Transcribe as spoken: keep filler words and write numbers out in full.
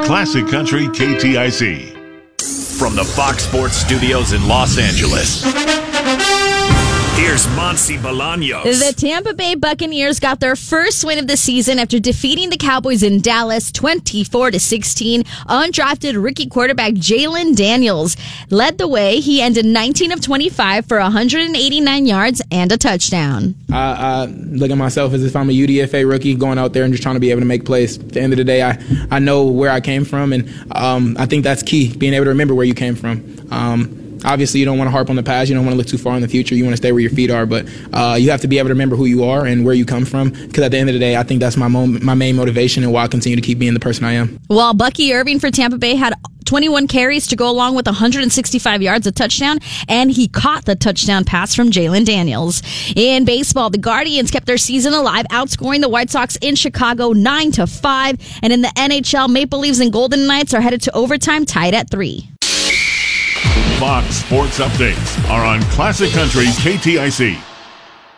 Classic Country K T I C. From the Fox Sports Studios in Los Angeles, here's Monty Bolaños. The Tampa Bay Buccaneers got their first win of the season after defeating the Cowboys in Dallas twenty-four to sixteen. Undrafted rookie quarterback Jalen Daniels led the way. He ended nineteen of twenty-five for one hundred eighty-nine yards and a touchdown. I, I look at myself as if I'm a U D F A rookie going out there and just trying to be able to make plays. At the end of the day, I, I know where I came from, and um, I think that's key, being able to remember where you came from. Um, Obviously, you don't want to harp on the past. You don't want to look too far in the future. You want to stay where your feet are. But uh, you have to be able to remember who you are and where you come from. Because at the end of the day, I think that's my mom- my main motivation and why I continue to keep being the person I am. While Bucky Irving for Tampa Bay had twenty-one carries to go along with one hundred sixty-five yards, a touchdown, and he caught the touchdown pass from Jalen Daniels. In baseball, the Guardians kept their season alive, outscoring the White Sox in Chicago nine to five. And in the N H L, Maple Leafs and Golden Knights are headed to overtime, tied at three. Fox Sports Updates are on Classic Country K T I C.